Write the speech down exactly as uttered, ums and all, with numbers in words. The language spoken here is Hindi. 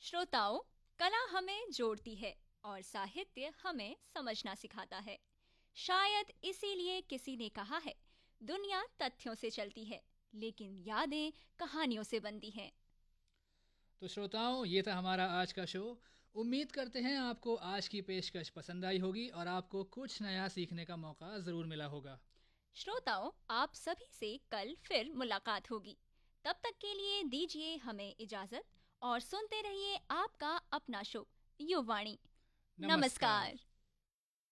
श्रोताओं, कला हमें जोड़ती है और साहित्य हमें समझना सिखाता है। शायद इसीलिए किसी ने कहा है, दुनिया तथ्यों से चलती है लेकिन यादें कहानियों से बनती हैं। तो श्रोताओं, ये था हमारा आज का शो। उम्मीद करते हैं आपको आज की पेशकश पसंद आई होगी और आपको कुछ नया सीखने का मौका ज़रूर मिला होगा। श्रोताओं, आप सभी से कल फिर मुलाकात होगी। तब तक के लिए दीजिए हमें इजाजत और सुनते रहिए आपका अपना शो युवाणी। नमस्कार। नमस्कार।